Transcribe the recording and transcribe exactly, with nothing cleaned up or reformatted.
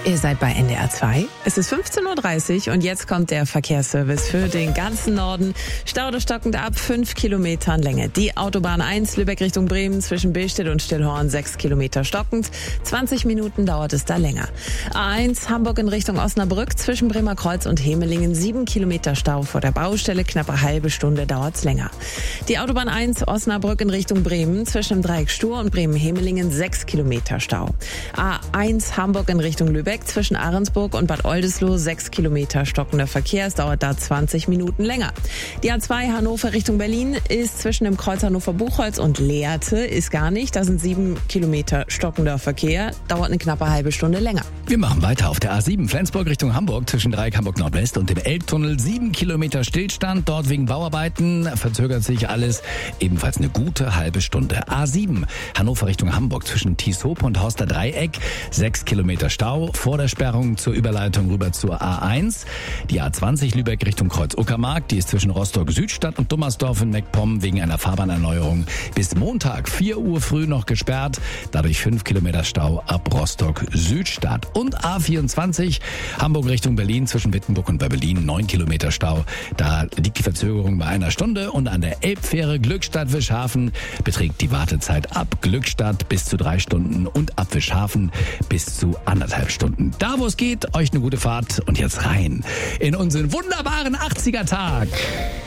Ihr seid bei N D R zwei. Es ist fünfzehn Uhr dreißig und jetzt kommt der Verkehrsservice für den ganzen Norden. Staude stockend ab fünf Kilometern Länge. Die Autobahn eins Lübeck Richtung Bremen zwischen Billstedt und Stillhorn sechs Kilometer stockend. zwanzig Minuten dauert es da länger. A eins Hamburg in Richtung Osnabrück zwischen Bremer Kreuz und Hemelingen sieben Kilometer Stau vor der Baustelle. Knappe halbe Stunde dauert's länger. Die Autobahn eins Osnabrück in Richtung Bremen zwischen dem Dreieck Stur und Bremen-Hemelingen sechs Kilometer Stau. A eins Hamburg in Richtung Lübeck zwischen Ahrensburg und Bad Oldesloe sechs Kilometer stockender Verkehr. Es dauert da zwanzig Minuten länger. Die A zwei Hannover Richtung Berlin ist zwischen dem Kreuz Hannover-Buchholz und Lehrte ist gar nicht. Da sind sieben Kilometer stockender Verkehr. Dauert eine knappe halbe Stunde länger. Wir machen weiter auf der A sieben Flensburg Richtung Hamburg zwischen Dreieck Hamburg Nordwest und dem Elbtunnel. Sieben Kilometer Stillstand. Dort wegen Bauarbeiten verzögert sich alles. Ebenfalls eine gute halbe Stunde. A sieben Hannover Richtung Hamburg zwischen Tieshope und Horster Dreieck. Sechs Kilometer Stau. Vor der Sperrung zur Überleitung rüber zur A eins. Die A zwanzig Lübeck Richtung Kreuz Uckermark, die ist zwischen Rostock Südstadt und Dummersdorf in Meckpomm wegen einer Fahrbahnerneuerung bis Montag vier Uhr früh noch gesperrt. Dadurch fünf Kilometer Stau ab Rostock Südstadt. Und A vierundzwanzig Hamburg Richtung Berlin zwischen Wittenburg und Berlin neun Kilometer Stau. Da liegt die Verzögerung bei einer Stunde und an der Elbfähre Glückstadt-Wischhafen beträgt die Wartezeit ab Glückstadt bis zu drei Stunden und ab Wischhafen bis zu anderthalb Stunden. Da, wo es geht, euch eine gute Fahrt und jetzt rein in unseren wunderbaren achtziger Tag.